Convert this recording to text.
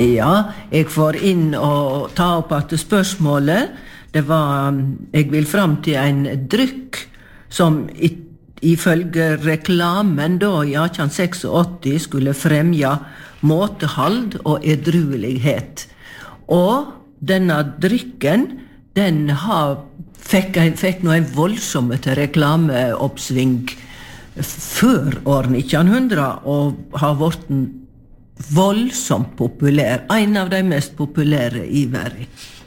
Ja, jeg får inn og ta opp at spørsmålet, det var, jeg vil fram til en drykk som ifølge reklamen da i 1886 skulle fremja måtehald og edruelighet. Og denne drykken, den fikk nå en voldsomt reklameoppsving før år 1900 og har vært voldsomt populær, en av de mest populære i verden.